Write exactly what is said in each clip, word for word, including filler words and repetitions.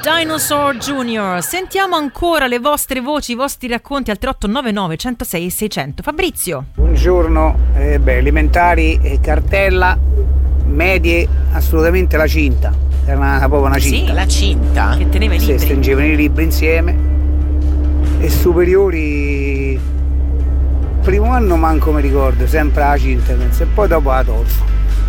Dinosaur Junior. Sentiamo ancora le vostre voci, i vostri racconti al tre otto nove nove, centosei e seicento. Fabrizio. Buongiorno, eh, beh, elementari, eh, cartella, medie, assolutamente la cinta. Era una, proprio una cinta. Sì, la cinta? Che teneva i libri. Si stringevano i libri insieme. E superiori, primo anno manco mi ricordo, sempre la cinta, e poi dopo la tolgo.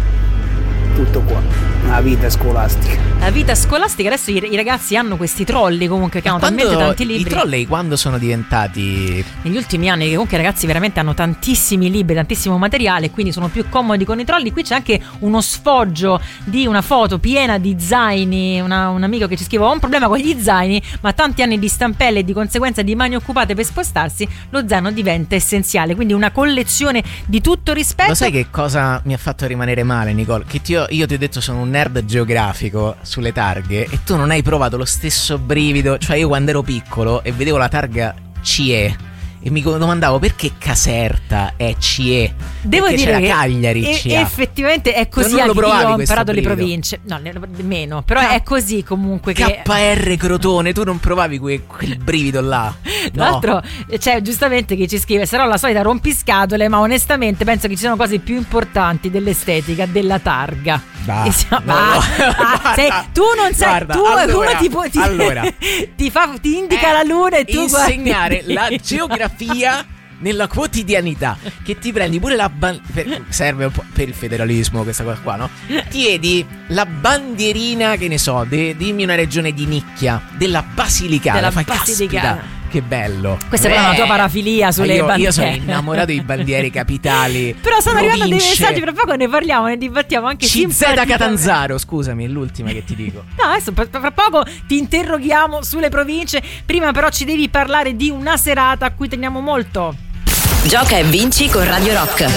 Tutto qua, una vita scolastica. La vita scolastica, adesso i, i ragazzi hanno questi trolley comunque che hanno talmente tanti libri. I trolley quando sono diventati? Negli ultimi anni, che comunque i ragazzi veramente hanno tantissimi libri, tantissimo materiale, quindi sono più comodi con i trolley. Qui c'è anche uno sfoggio di una foto piena di zaini, una, un amico che ci scrive: ho un problema con gli zaini, ma tanti anni di stampelle e di conseguenza di mani occupate per spostarsi, lo zaino diventa essenziale. Quindi una collezione di tutto rispetto. Lo sai che cosa mi ha fatto rimanere male, Nicole? Che ti ho, io ti ho detto sono un nerd geografico sulle targhe e tu non hai provato lo stesso brivido. Cioè io quando ero piccolo e vedevo la targa C E e mi domandavo perché Caserta è C E. Devo perché dire c'era che Cagliari e- C A. Effettivamente è così. Non lo Anche io ho questo imparato brivido? le province. No, ne- meno. Però K- è così comunque che K R Crotone, tu non provavi que- quel brivido là? Tra No. l'altro c'è giustamente chi ci scrive: sarò la solita rompiscatole, ma onestamente penso che ci siano cose più importanti dell'estetica della targa. Bah, E siamo- no, ah, no, ah, guarda, sei- tu non sai, guarda, tu allora, uno ti, pu- ti, allora. ti, fa, ti indica Eh, la luna e tu insegnare guardi. la geografia nella quotidianità, che ti prendi pure la ban- per, serve un po' per il federalismo questa cosa qua, no? Ti vedi la bandierina, che ne so, de, dimmi una regione di nicchia della Basilicata, Della fai Basilicata. caspita, che bello. Questa è però Eh, una tua parafilia sulle io, bandiere. io sono innamorato di bandiere capitali. Però stanno arrivando dei province. messaggi, fra poco ne parliamo, ne dibattiamo anche C Z simpaticamente. Catanzaro, scusami, è l'ultima che ti dico. No, adesso fra fra poco ti interroghiamo sulle province. Prima però ci devi parlare di una serata a cui teniamo molto. Gioca e vinci con Radio Rock.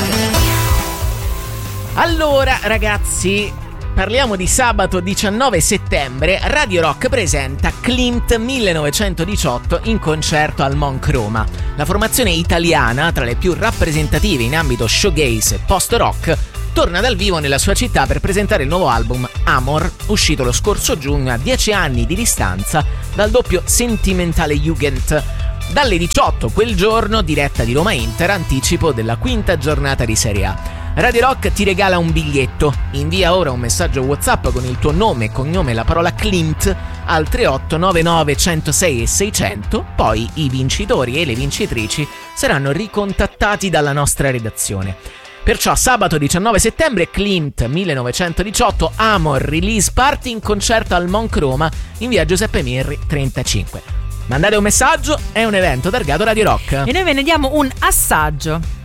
Allora ragazzi, parliamo di sabato diciannove settembre. Radio Rock presenta Klimt millenovecentodiciotto in concerto al Monk Roma. La formazione italiana, tra le più rappresentative in ambito showgaze e post-rock, torna dal vivo nella sua città per presentare il nuovo album Amor, uscito lo scorso giugno a dieci anni di distanza dal doppio sentimentale Jugend. Dalle diciotto quel giorno, diretta di Roma Inter, anticipo della quinta giornata di Serie A. Radio Rock ti regala un biglietto. Invia ora un messaggio WhatsApp con il tuo nome e cognome e la parola Klimt al tre otto nove nove, centosei e seicento. Poi i vincitori e le vincitrici saranno ricontattati dalla nostra redazione. Perciò sabato diciannove settembre Klimt millenovecentodiciotto Amor Release Party in concerto al Monk Roma in via Giuseppe Mirri trentacinque. Mandate un messaggio, è un evento targato Radio Rock. E noi ve ne diamo un assaggio.